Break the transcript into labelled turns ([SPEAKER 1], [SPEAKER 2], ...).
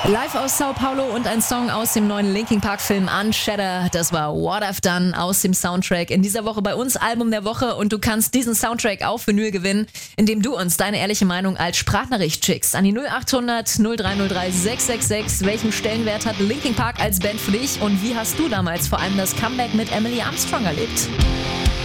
[SPEAKER 1] Live aus Sao Paulo und ein Song aus dem neuen Linkin Park Film Unshatter. Das war What I've Done aus dem Soundtrack. In dieser Woche bei uns Album der Woche und du kannst diesen Soundtrack auf Vinyl gewinnen, indem du uns deine ehrliche Meinung als Sprachnachricht schickst an die 0800 0303 666. Welchen Stellenwert hat Linkin Park als Band für dich und wie hast du damals vor allem das Comeback mit Emily Armstrong erlebt?